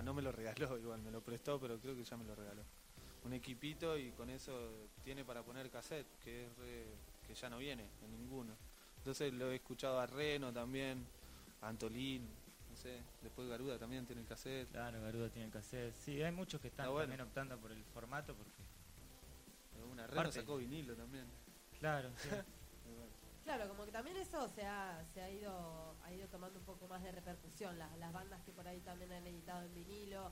no me lo regaló igual, me lo prestó, pero creo que ya me lo regaló. Un equipito y con eso tiene para poner cassette, que que ya no viene en ninguno. Entonces lo he escuchado a Reno también, a Antolín, no sé, después Garuda también tiene el cassette. Claro, Garuda tiene cassette. Sí, hay muchos que están también optando por el formato porque... Una Reno sacó vinilo también. Claro, sí. Claro, como que también eso se ha ido tomando un poco más de repercusión, las bandas que por ahí también han editado en vinilo,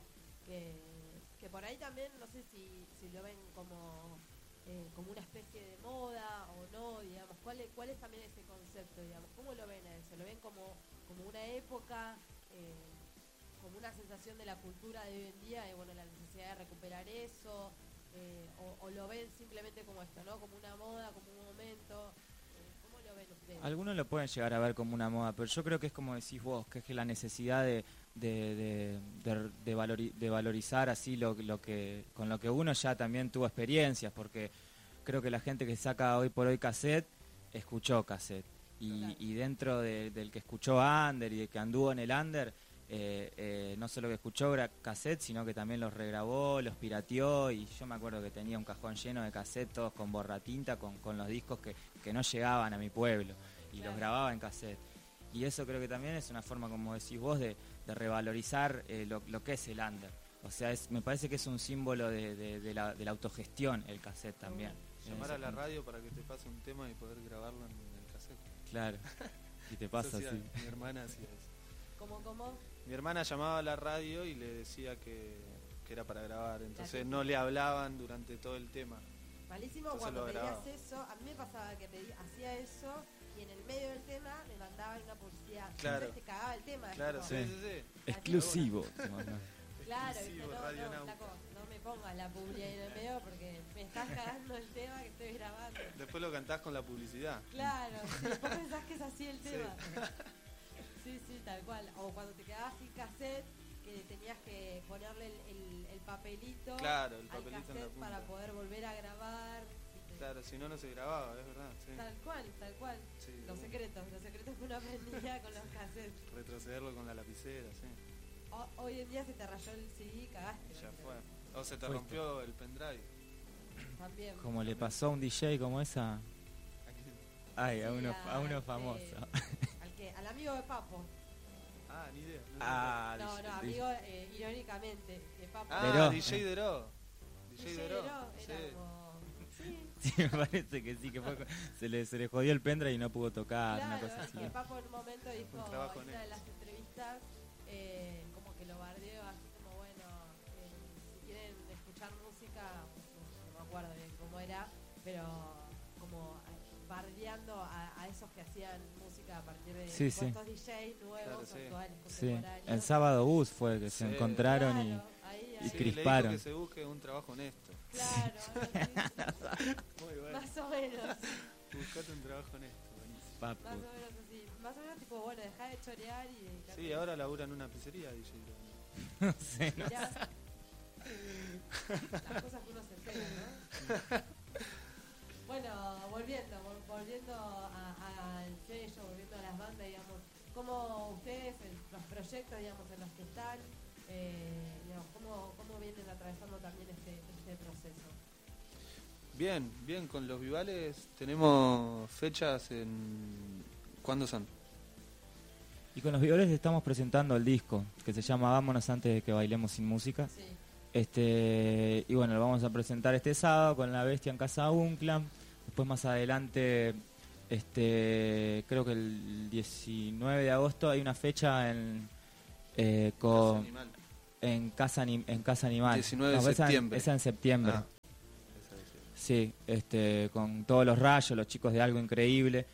que por ahí también, no sé si lo ven como una especie de moda o no, digamos, ¿cuál es también ese concepto, digamos? ¿Cómo lo ven a eso? ¿Lo ven como una época, como una sensación de la cultura de hoy en día, bueno, la necesidad de recuperar eso, o lo ven simplemente como esto, ¿no? Como una moda, como un momento? ¿Cómo lo ven ustedes? Algunos lo pueden llegar a ver como una moda, pero yo creo que es como decís vos, que es que la necesidad de valorizar así lo que con lo que uno ya también tuvo experiencias, porque creo que la gente que saca hoy por hoy cassette escuchó cassette y dentro del que escuchó under y de que anduvo en el under, no solo que escuchó cassette, sino que también los regrabó, los pirateó, y yo me acuerdo que tenía un cajón lleno de cassette, todos con borratinta, con los discos que no llegaban a mi pueblo, y los grababa en cassette. Y eso creo que también es una forma, como decís vos, de revalorizar lo que es el under. O sea, me parece que es un símbolo de la autogestión el cassette también. Llamar a la radio para que te pase un tema y poder grabarlo en el cassette. Claro, y te pasa así. Mi hermana hacía eso. ¿Cómo? Mi hermana llamaba a la radio y le decía que era para grabar, entonces no le hablaban durante todo el tema. Malísimo. Entonces cuando pedías eso, a mí me pasaba que hacía eso y en el medio del tema me mandaban una publicidad. Claro. Entonces te cagaba el tema. Claro, como, sí. Exclusivo. Claro, no me pongas la publicidad en el medio porque me estás cagando el tema que estoy grabando. Después lo cantás con la publicidad. Claro, después pensás que es así el tema. Sí, tal cual. O cuando te quedabas sin cassette, que tenías que ponerle el papelito, claro, el al papelito cassette en la punta para poder volver a grabar. Claro, si no se grababa, es verdad. Sí. Tal cual. Sí, los secretos que uno aprendía con los cassettes. Retrocederlo con la lapicera, sí. Hoy en día se te rayó el CD, cagaste. Ya fue. O se te rompió el pendrive. También. Como le pasó a un DJ como esa. Ay, a uno famoso. Al amigo de Papo. Ah, ni idea. No, amigo, irónicamente, de Papo. DJ Deró. DJ Deró. Sí, me parece que sí, que se le jodió el pendrive y no pudo tocar, claro, una cosa así. Que Papo en un momento dijo, en una de las entrevistas, como que lo bardeó, así como, bueno, si quieren escuchar música, no me acuerdo bien cómo era, pero como bardeando a esos que hacían música a partir de estos DJs nuevos, actuales, contemporáneos. El Sábado Bus fue que se encontraron y crisparon. Le dijo que se busque un trabajo honesto. Claro, muy bueno. Más o menos. Buscate un trabajo honesto, buenísimo. Más o menos así. Más o menos tipo, bueno, dejá de chorear y dedicarte. Sí, ahora labura en una pizzería, DJ. No sé. Las cosas que uno se entera, ¿no? Bueno, volviendo al sello, volviendo a las bandas, digamos, ¿cómo ustedes, los proyectos, digamos, en los que están, digamos, cómo vienen atravesando también este proceso? Bien, con los Vivales tenemos fechas ¿cuándo son? Y con los Vivales estamos presentando el disco, que se llama Vámonos antes de que bailemos sin música. Sí. Y bueno, lo vamos a presentar este sábado con La Bestia en Casa Unclam. Después más adelante, creo que el 19 de agosto hay una fecha en Casa Animal. 19 de septiembre. Esa en septiembre. Sí, con todos los rayos, los chicos de Algo Increíble.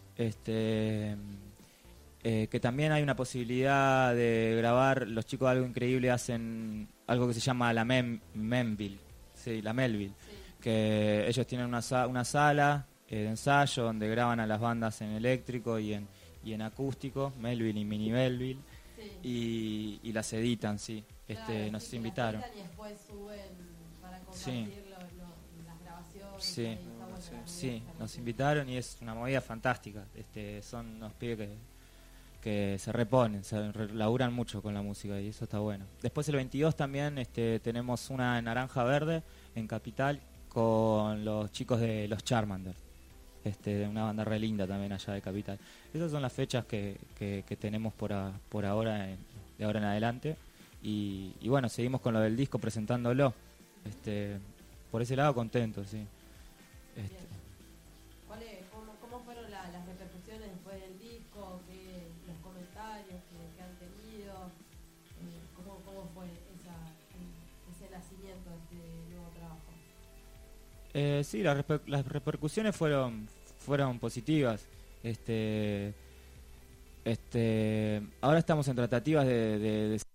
Que también hay una posibilidad de grabar. Los chicos de Algo Increíble hacen algo que se llama la Melville. Sí, la Melville. Sí. Que ellos tienen una sala de ensayo donde graban a las bandas en eléctrico y en acústico, Melville y Mini Melville. Sí. Y las editan, sí. Claro, nos invitaron. Y después suben para compartir las grabaciones. Sí, nos invitaron y es una movida fantástica. Son unos pibes que se reponen, laburan mucho con la música y eso está bueno. Después el 22 también tenemos una en Naranja Verde, en Capital, con los chicos de los Charmanders, una banda re linda también allá de Capital. Esas son las fechas que tenemos por ahora, de ahora en adelante. Y bueno, seguimos con lo del disco presentándolo. Por ese lado contento, sí. ¿Cómo fueron las repercusiones después del disco? Los comentarios que han tenido? ¿Cómo fue ese nacimiento de este nuevo trabajo? Sí, las repercusiones fueron positivas. Ahora estamos en tratativas de